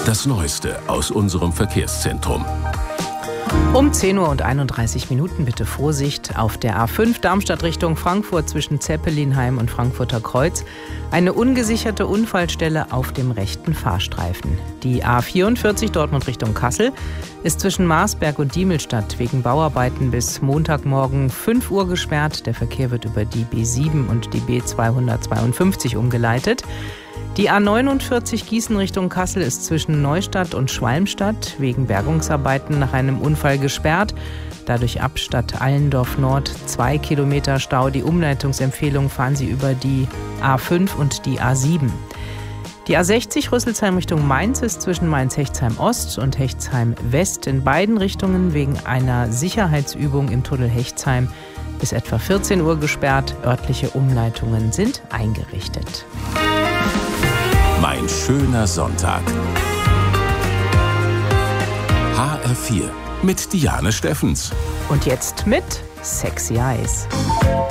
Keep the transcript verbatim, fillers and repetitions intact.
Das Neueste aus unserem Verkehrszentrum. Um zehn Uhr und einunddreißig Minuten bitte Vorsicht auf der A fünf Darmstadt Richtung Frankfurt zwischen Zeppelinheim und Frankfurter Kreuz. Eine ungesicherte Unfallstelle auf dem rechten Fahrstreifen. Die A vierundvierzig Dortmund Richtung Kassel ist zwischen Marsberg und Diemelstadt wegen Bauarbeiten bis Montagmorgen fünf Uhr gesperrt. Der Verkehr wird über die B sieben und die B zweihundertzweiundfünfzig umgeleitet. Die A neunundvierzig Gießen Richtung Kassel ist zwischen Neustadt und Schwalmstadt wegen Bergungsarbeiten nach einem Unfall gesperrt. Dadurch ab Stadt Allendorf Nord zwei Kilometer Stau. Die Umleitungsempfehlung: fahren Sie über die A fünf und die A sieben. Die A sechzig Rüsselsheim Richtung Mainz ist zwischen Mainz-Hechtsheim Ost und Hechtsheim West in beiden Richtungen wegen einer Sicherheitsübung im Tunnel Hechtsheim bis etwa vierzehn Uhr gesperrt. Örtliche Umleitungen sind eingerichtet. Mein schöner Sonntag. H R vier mit Diane Steffens. Und jetzt mit Sexy Eyes.